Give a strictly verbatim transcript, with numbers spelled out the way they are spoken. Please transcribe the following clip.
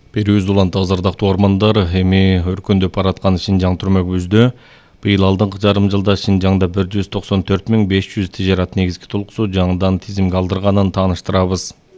Берүүбүз улан тазардактуу ормандар эми өркөндөп бараткан Шинжаң түрмөгүбүздө быйыл алдыңкы жарым жылда Шинжаңда бир жүз токсон төрт миң беш жүз тижарат негизги толкусу жаңыдан тизимге алдырганын тааныштырабыз.